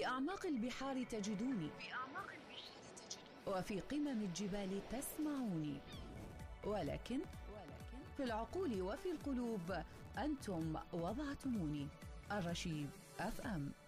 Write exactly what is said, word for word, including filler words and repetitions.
في أعماق البحار تجدوني، في أعماق البحار تجدوني، وفي قمم الجبال تسمعوني، ولكن ولكن في العقول وفي القلوب أنتم وضعتموني. الرشيد أف أم.